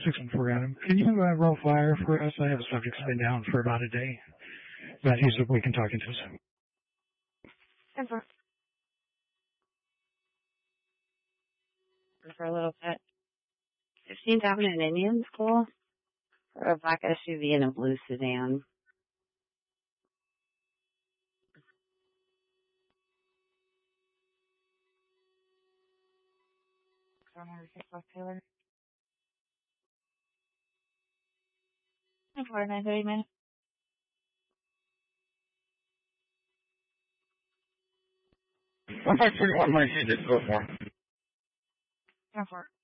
614 Adam. Can you roll fire for us? I have a subject that's been down for about a day, but he's awake and talking to us. And for a little bit. 15,000 in Indian school for a black SUV and a blue sedan. Taylor. 9:30 minutes. I'm not sure what my shit is so far. Go for it.